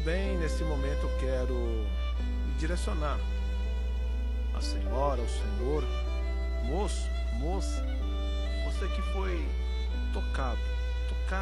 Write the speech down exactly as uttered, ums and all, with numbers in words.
bem, nesse momento eu quero me direcionar a senhora, ao senhor, moço, moça, você que foi tocado